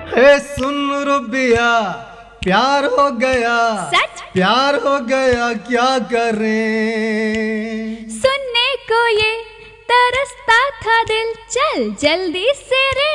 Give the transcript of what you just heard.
हे सुन रुबिया, प्यार हो गया, सच? प्यार हो गया, क्या करें? सुनने को ये तरसता था दिल, चल जल्दी से रे